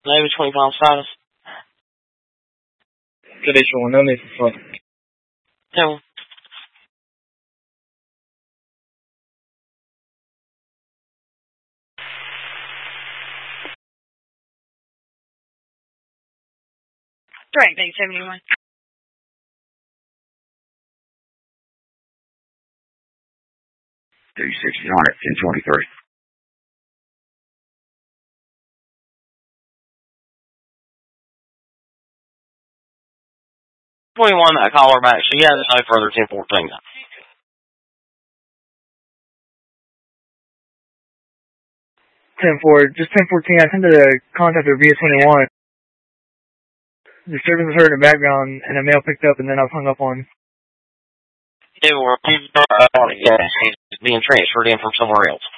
Navy 25 status. Traditional, no need for fun. 10. Direct 871. 1023. 21, that caller back. She has no further 1014. 10-4, just 1014, I sent a contact to VA21. Disturbance was heard in the background, and a male picked up, and then I was hung up on. Yeah, he's being transferred in from somewhere else.